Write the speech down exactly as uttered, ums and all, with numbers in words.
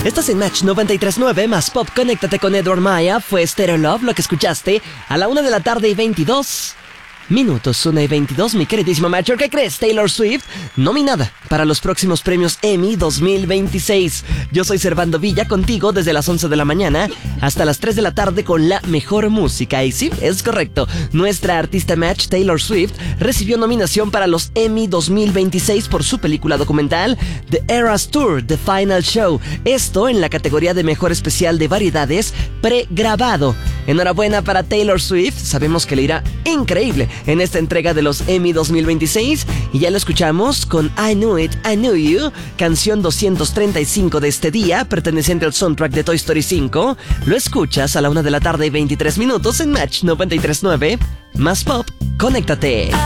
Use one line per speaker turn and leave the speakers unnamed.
Estás en Match noventa y tres punto nueve más Pop. Conéctate con Edward Maya. Fue Stereo Love lo que escuchaste a la una de la tarde y veintidós minutos, una y veintidós, mi queridísimo Matcher. ¿Qué crees? Taylor Swift, nominada para los próximos premios Emmy dos mil veintiséis. Yo soy Servando Villa, contigo desde las once de la mañana hasta las tres de la tarde con la mejor música. Y sí, es correcto, nuestra artista Match, Taylor Swift, recibió nominación para los Emmy dos mil veintiséis por su película documental The Eras Tour, The Final Show. Esto en la categoría de Mejor Especial de Variedades Pregrabado. Enhorabuena para Taylor Swift, sabemos que le irá increíble en esta entrega de los Emmy dos mil veintiséis, y ya lo escuchamos con I Knew It, I Knew You, canción doscientos treinta y cinco de este día, perteneciente al soundtrack de Toy Story cinco. Lo escuchas a la una de la tarde y veintitrés minutos en Match noventa y tres punto nueve más Pop. Conéctate.